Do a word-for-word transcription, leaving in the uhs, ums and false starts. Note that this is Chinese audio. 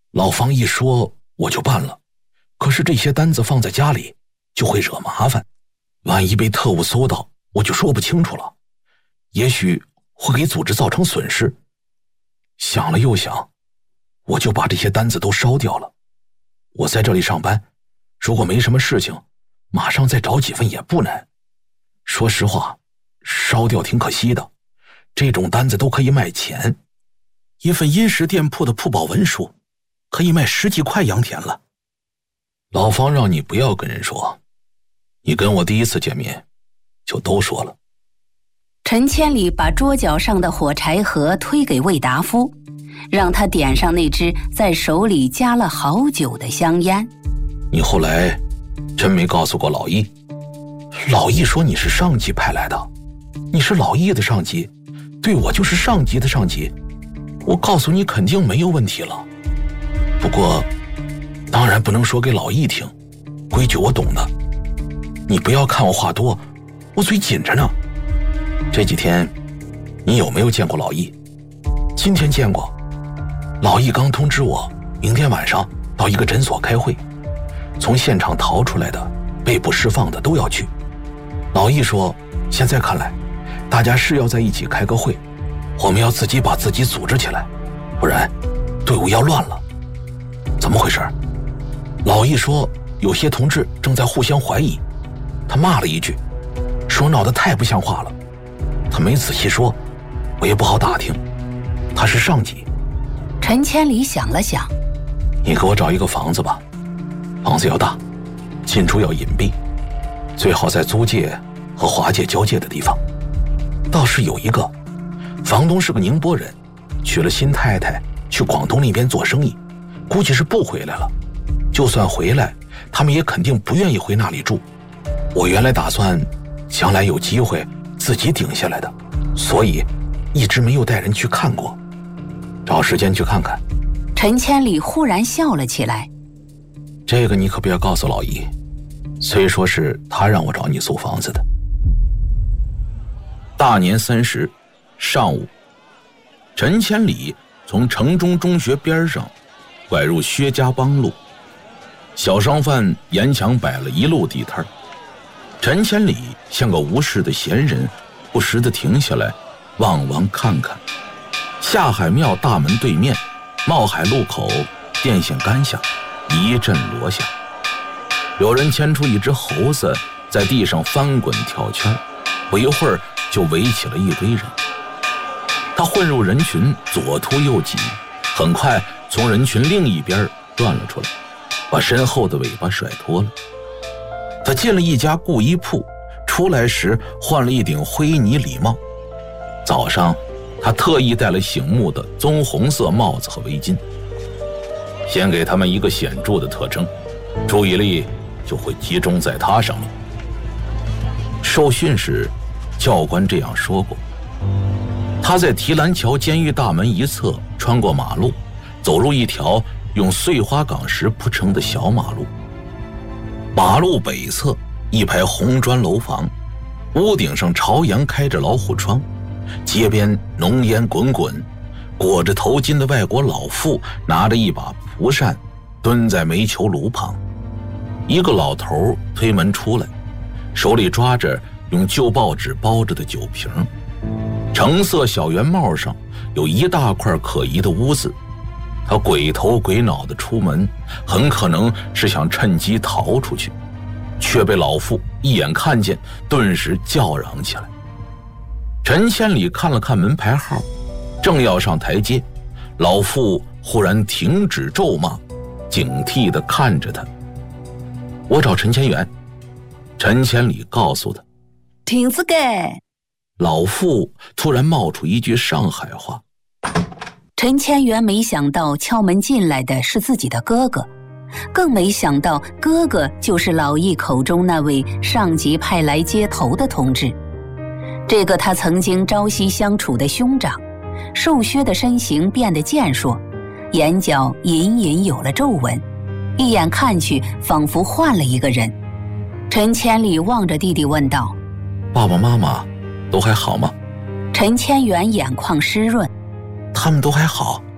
老方一说我就办了，可是这些单子放在家里就会惹麻烦，万一被特务搜到我就说不清楚了，也许会给组织造成损失。想了又想，我就把这些单子都烧掉了。我在这里上班，如果没什么事情，马上再找几份也不难。说实话，烧掉挺可惜的，这种单子都可以卖钱。一份殷实店铺的铺保文书可以卖十几块洋田了。老方让你不要跟人说，你跟我第一次见面就都说了。 陈千里把桌角上的火柴盒推给魏达夫，让他点上那只在手里夹了好久的香烟。 你后来真没告诉过老易？老易说你是上级派来的，你是老易的上级，对我就是上级的上级，我告诉你肯定没有问题了。不过当然不能说给老易听，规矩我懂的。你不要看我话多，我嘴紧着呢。这几天你有没有见过老易？今天见过。老易刚通知我明天晚上到一个诊所开会，从现场逃出来的被捕释放的都要去。老易说现在看来大家是要在一起开个会，我们要自己把自己组织起来，不然队伍要乱了。怎么回事？老易说有些同志正在互相怀疑，他骂了一句，说闹得太不像话了。他没仔细说，我也不好打听。他是上级。 陈千里想了想， 你给我找一个房子吧，房子要大，进出要隐蔽，最好在租界和华界交界的地方。倒是有一个房东是个宁波人，娶了新太太去广东那边做生意，估计是不回来了。就算回来，他们也肯定不愿意回那里住。我原来打算将来有机会自己顶下来的，所以一直没有带人去看过。找时间去看看。 陈千里忽然笑了起来。 这个你可不要告诉老易，虽说是他让我找你租房子的。大年三十上午，陈千里从城中中学边上拐入薛家浜路，小商贩沿墙摆了一路地摊。陈千里像个无事的闲人，不时地停下来望望看看。下海庙大门对面冒海路口电线杆下一阵锣响，有人牵出一只猴子在地上翻滚跳圈，不一会儿就围起了一堆人。他混入人群，左突右挤，很快从人群另一边转了出来，把身后的尾巴甩脱了。他进了一家布衣铺，出来时换了一顶灰泥礼帽。早上他特意戴了醒目的棕红色帽子和围巾，先给他们一个显著的特征，注意力就会集中在他上面。受训时教官这样说过。他在提篮桥监狱大门一侧穿过马路，走入一条用碎花岗石铺成的小马路。马路北侧一排红砖楼房，屋顶上朝阳开着老虎窗，街边浓烟滚滚，裹着头巾的外国老妇拿着一把蒲扇蹲在煤球炉旁。一个老头推门出来，手里抓着用旧报纸包着的酒瓶，橙色小圆帽上有一大块可疑的污渍。他鬼头鬼脑地出门，很可能是想趁机逃出去，却被老妇一眼看见，顿时叫嚷起来。陈千里看了看门牌号，正要上台阶，老妇忽然停止咒骂，警惕地看着他。我找陈千元。陈千里告诉他。 听这个。 老妇突然冒出一句上海话。 陈千元没想到敲门进来的是自己的哥哥，更没想到哥哥就是老易口中那位上级派来接头的同志。这个他曾经朝夕相处的兄长，瘦削的身形变得健硕，眼角隐隐有了皱纹，一眼看去仿佛换了一个人。陈千里望着弟弟问道： 爸爸妈妈都还好吗？ 陈千元眼眶湿润。 他们都还好，